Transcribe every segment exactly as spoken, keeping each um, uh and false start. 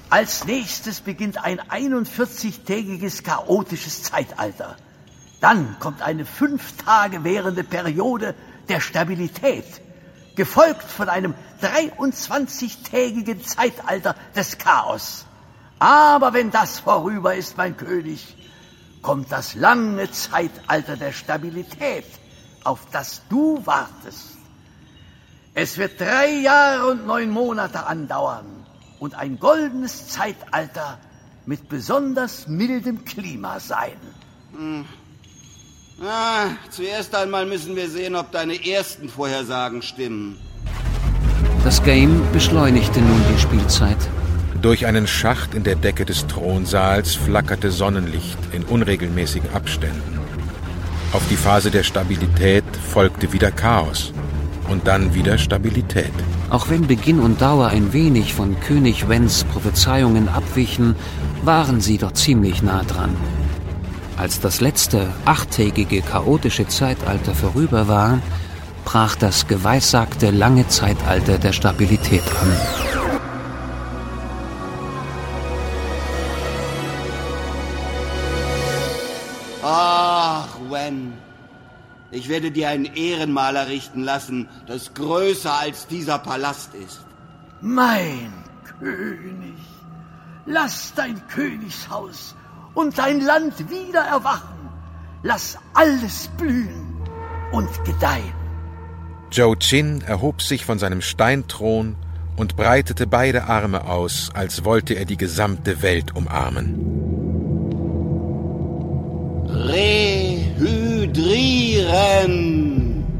Als nächstes beginnt ein einundvierzigtägiges chaotisches Zeitalter. Dann kommt eine fünf Tage währende Periode der Stabilität, gefolgt von einem dreiundzwanzigtägigen Zeitalter des Chaos. Aber wenn das vorüber ist, mein König, kommt das lange Zeitalter der Stabilität, auf das du wartest. Es wird drei Jahre und neun Monate andauern und ein goldenes Zeitalter mit besonders mildem Klima sein. Hm. Ah, zuerst einmal müssen wir sehen, ob deine ersten Vorhersagen stimmen. Das Game beschleunigte nun die Spielzeit. Durch einen Schacht in der Decke des Thronsaals flackerte Sonnenlicht in unregelmäßigen Abständen. Auf die Phase der Stabilität folgte wieder Chaos und dann wieder Stabilität. Auch wenn Beginn und Dauer ein wenig von König Wens Prophezeiungen abwichen, waren sie doch ziemlich nah dran. Als das letzte achttägige chaotische Zeitalter vorüber war, brach das geweissagte lange Zeitalter der Stabilität an. Ach, Wen, ich werde dir ein Ehrenmal errichten lassen, das größer als dieser Palast ist. Mein König, lass dein Königshaus und dein Land wieder erwachen. Lass alles blühen und gedeihen. Zhou Qin erhob sich von seinem Steinthron und breitete beide Arme aus, als wollte er die gesamte Welt umarmen. Rehydrieren!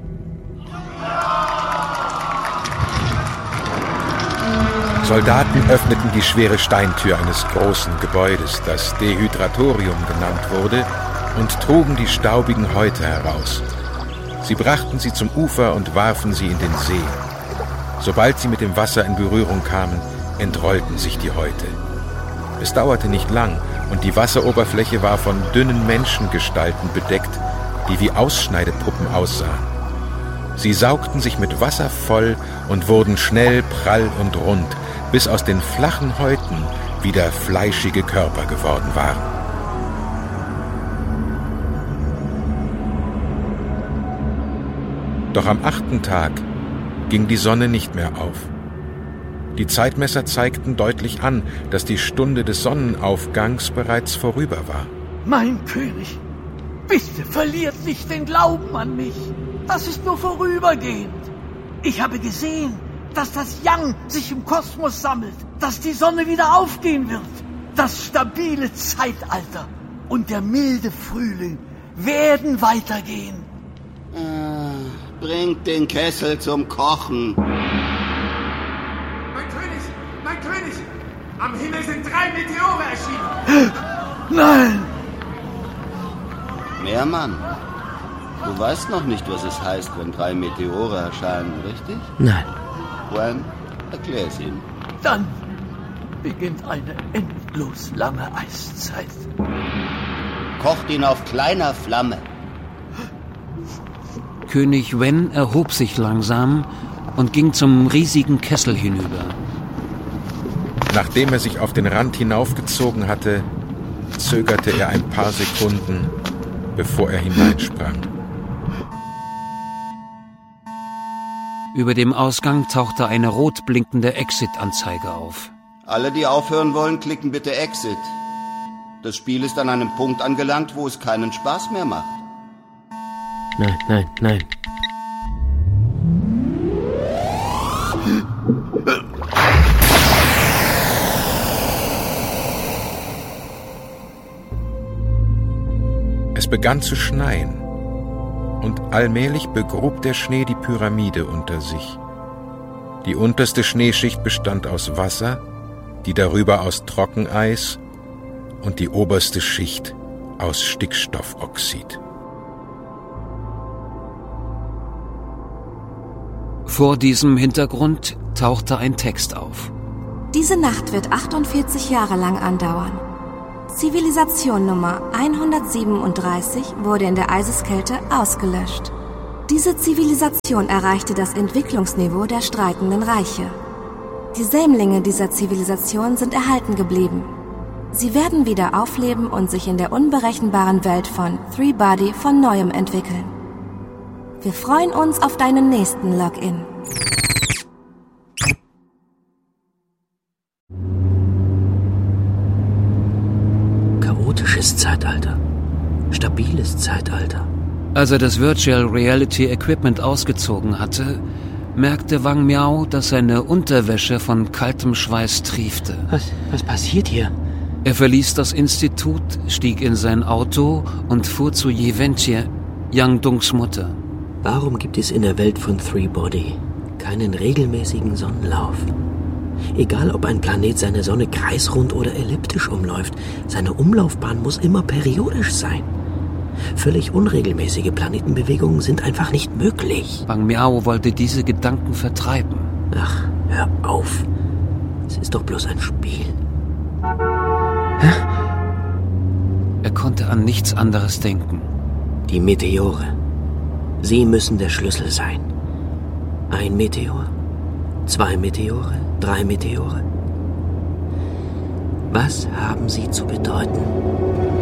Soldaten öffneten die schwere Steintür eines großen Gebäudes, das Dehydratorium genannt wurde, und trugen die staubigen Häute heraus. Sie brachten sie zum Ufer und warfen sie in den See. Sobald sie mit dem Wasser in Berührung kamen, entrollten sich die Häute. Es dauerte nicht lang, und die Wasseroberfläche war von dünnen Menschengestalten bedeckt, die wie Ausschneidepuppen aussahen. Sie saugten sich mit Wasser voll und wurden schnell prall und rund, bis aus den flachen Häuten wieder fleischige Körper geworden waren. Doch am achten Tag ging die Sonne nicht mehr auf. Die Zeitmesser zeigten deutlich an, dass die Stunde des Sonnenaufgangs bereits vorüber war. Mein König, bitte verliert nicht den Glauben an mich. Das ist nur vorübergehend. Ich habe gesehen, dass das Yang sich im Kosmos sammelt, dass die Sonne wieder aufgehen wird. Das stabile Zeitalter und der milde Frühling werden weitergehen. Ah, bringt den Kessel zum Kochen. Mein König, mein König, am Himmel sind drei Meteore erschienen. Nein! Meermann, du weißt noch nicht, was es heißt, wenn drei Meteore erscheinen, richtig? Nein. Wen, erklär es ihm. Dann beginnt eine endlos lange Eiszeit. Kocht ihn auf kleiner Flamme. König Wen erhob sich langsam und ging zum riesigen Kessel hinüber. Nachdem er sich auf den Rand hinaufgezogen hatte, zögerte er ein paar Sekunden, bevor er hineinsprang. Über dem Ausgang tauchte eine rot blinkende Exit-Anzeige auf. Alle, die aufhören wollen, klicken bitte Exit. Das Spiel ist an einem Punkt angelangt, wo es keinen Spaß mehr macht. Nein, nein, nein. Es begann zu schneien, und allmählich begrub der Schnee die Pyramide unter sich. Die unterste Schneeschicht bestand aus Wasser, die darüber aus Trockeneis und die oberste Schicht aus Stickstoffoxid. Vor diesem Hintergrund tauchte ein Text auf. Diese Nacht wird achtundvierzig Jahre lang andauern. Zivilisation Nummer hundertsiebenunddreißig wurde in der Eiseskälte ausgelöscht. Diese Zivilisation erreichte das Entwicklungsniveau der streitenden Reiche. Die Sämlinge dieser Zivilisation sind erhalten geblieben. Sie werden wieder aufleben und sich in der unberechenbaren Welt von Three Body von Neuem entwickeln. Wir freuen uns auf deinen nächsten Login. Chaotisches Zeitalter. Stabiles Zeitalter. Als er das Virtual Reality Equipment ausgezogen hatte, merkte Wang Miao, dass seine Unterwäsche von kaltem Schweiß triefte. Was, was passiert hier? Er verließ das Institut, stieg in sein Auto und fuhr zu Ye Wenjie, Yang Dungs Mutter. Warum gibt es in der Welt von Three Body keinen regelmäßigen Sonnenlauf? Egal, ob ein Planet seine Sonne kreisrund oder elliptisch umläuft, seine Umlaufbahn muss immer periodisch sein. Völlig unregelmäßige Planetenbewegungen sind einfach nicht möglich. Wang Miao wollte diese Gedanken vertreiben. Ach, hör auf. Es ist doch bloß ein Spiel. Hä? Er konnte an nichts anderes denken. Die Meteore. Sie müssen der Schlüssel sein. Ein Meteor, zwei Meteore, drei Meteore. Was haben sie zu bedeuten?